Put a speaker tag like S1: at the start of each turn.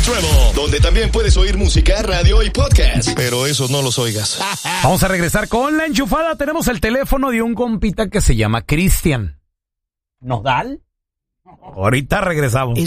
S1: Treble, donde también puedes oír música, radio y podcast. Pero esos no los oigas.
S2: Vamos a regresar con la enchufada. Tenemos el teléfono de un compita que se llama Cristian. ¿Nodal? Ahorita regresamos.